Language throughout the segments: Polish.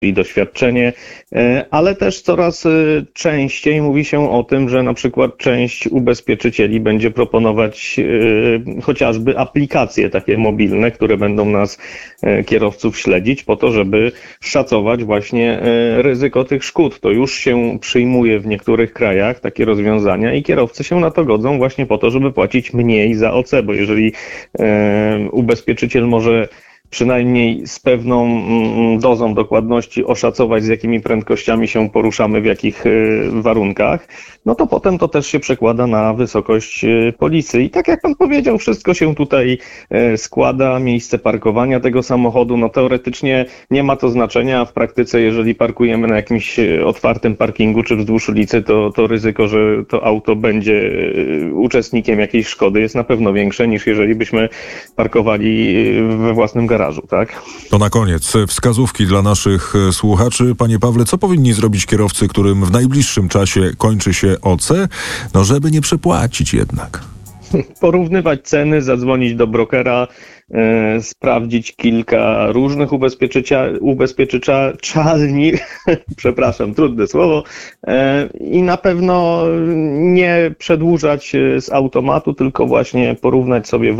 i doświadczenie, ale też coraz częściej mówi się o tym, że na przykład część ubezpieczycieli będzie proponować chociażby aplikacje takie mobilne, które będą nas, kierowców, śledzić po to, żeby szacować właśnie ryzyko tych szkód. To już się przyjmuje w niektórych krajach, takie rozwiązania, i kierowcy się na to godzą właśnie po to, żeby płacić mniej za OC, bo jeżeli ubezpieczyciel może przynajmniej z pewną dozą dokładności oszacować, z jakimi prędkościami się poruszamy, w jakich warunkach, no to potem to też się przekłada na wysokość polisy. I tak jak pan powiedział, wszystko się tutaj składa, miejsce parkowania tego samochodu, no teoretycznie nie ma to znaczenia, a w praktyce, jeżeli parkujemy na jakimś otwartym parkingu czy wzdłuż ulicy, to ryzyko, że to auto będzie uczestnikiem jakiejś szkody, jest na pewno większe, niż jeżeli byśmy parkowali we własnym garażu. Tak? To na koniec wskazówki dla naszych słuchaczy. Panie Pawle, co powinni zrobić kierowcy, którym w najbliższym czasie kończy się OC, no żeby nie przepłacić jednak? Porównywać ceny, zadzwonić do brokera, sprawdzić kilka różnych ubezpieczalni, przepraszam, trudne słowo, i na pewno nie przedłużać z automatu, tylko właśnie porównać sobie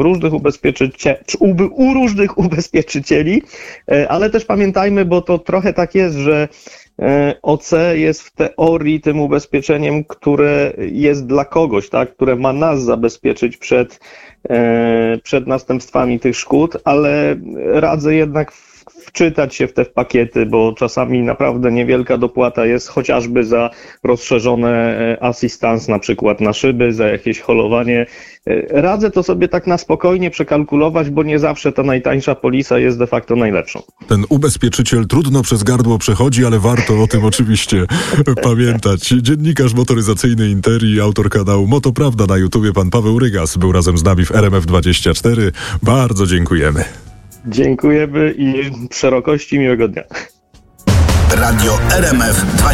u różnych ubezpieczycieli, ale też pamiętajmy, bo to trochę tak jest, że OC jest w teorii tym ubezpieczeniem, które jest dla kogoś, tak, które ma nas zabezpieczyć przed następstwami tych szkód, ale radzę jednak wczytać się w te pakiety, bo czasami naprawdę niewielka dopłata jest chociażby za rozszerzone assistance, na przykład na szyby, za jakieś holowanie. Radzę to sobie tak na spokojnie przekalkulować, bo nie zawsze ta najtańsza polisa jest de facto najlepszą. Ten ubezpieczyciel trudno przez gardło przechodzi, ale warto o tym oczywiście pamiętać. Dziennikarz motoryzacyjny Interi, autor kanału Motoprawda na YouTubie, pan Paweł Rygas, był razem z nami w RMF24. Bardzo dziękujemy. Dziękujemy i szerokości miłego dnia. Radio RMF